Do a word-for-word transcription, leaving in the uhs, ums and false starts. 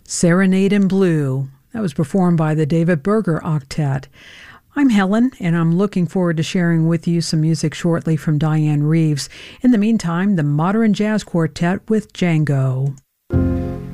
Serenade in Blue. That was performed by the David Berger Octet. I'm Helen, and I'm looking forward to sharing with you some music shortly from Diane Reeves. In the meantime, the Modern Jazz Quartet with Django.